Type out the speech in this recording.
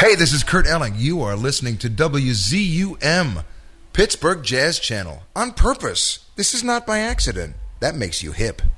Hey, this is Kurt Elling. You are listening to WZUM, Pittsburgh Jazz Channel. On purpose. This is not by accident. That makes you hip.